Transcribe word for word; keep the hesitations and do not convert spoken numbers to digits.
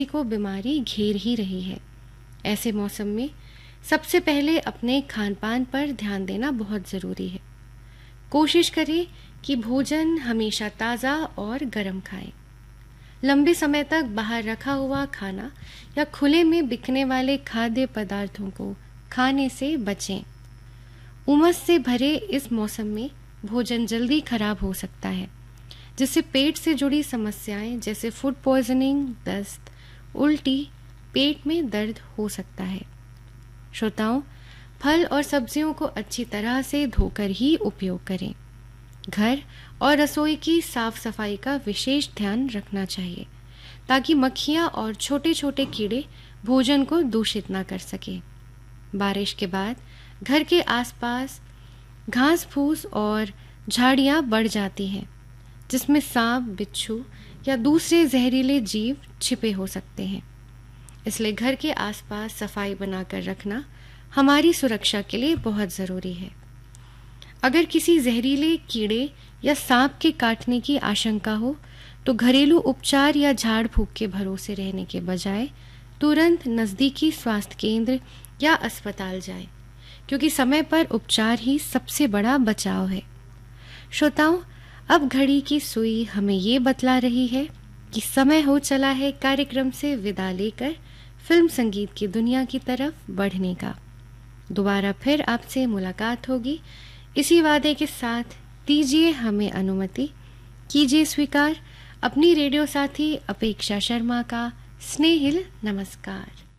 को बीमारी घेर ही रही है। ऐसे मौसम में सबसे पहले अपने खान पान पर ध्यान देना बहुत ज़रूरी है। कोशिश करें कि भोजन हमेशा ताज़ा और गर्म खाएं। लंबे समय तक बाहर रखा हुआ खाना या खुले में बिकने वाले खाद्य पदार्थों को खाने से बचें। उमस से भरे इस मौसम में भोजन जल्दी खराब हो सकता है, जिससे पेट से जुड़ी समस्याएं जैसे फूड पॉइजनिंग, दस्त, उल्टी, पेट में दर्द हो सकता है। श्रोताओं, फल और सब्जियों को अच्छी तरह से धोकर ही उपयोग करें। घर और रसोई की साफ सफाई का विशेष ध्यान रखना चाहिए ताकि मक्खियाँ और छोटे छोटे कीड़े भोजन को दूषित ना कर सके। बारिश के बाद घर के आसपास घास फूस और झाड़ियाँ बढ़ जाती हैं, जिसमें सांप, बिच्छू या दूसरे जहरीले जीव छिपे हो सकते हैं। इसलिए घर के आसपास सफाई बनाकर रखना हमारी सुरक्षा के लिए बहुत ज़रूरी है। अगर किसी जहरीले कीड़े या सांप के काटने की आशंका हो तो घरेलू उपचार या झाड़ फूंक के भरोसे रहने के बजाय तुरंत नज़दीकी स्वास्थ्य केंद्र या अस्पताल जाएं, क्योंकि समय पर उपचार ही सबसे बड़ा बचाव है। श्रोताओं, अब घड़ी की सुई हमें ये बतला रही है कि समय हो चला है कार्यक्रम से विदा लेकर फिल्म संगीत की दुनिया की तरफ बढ़ने का। दोबारा फिर आपसे मुलाकात होगी। इसी वादे के साथ दीजिए हमें अनुमति, कीजिए स्वीकार अपनी रेडियो साथी अपेक्षा शर्मा का स्नेहिल नमस्कार।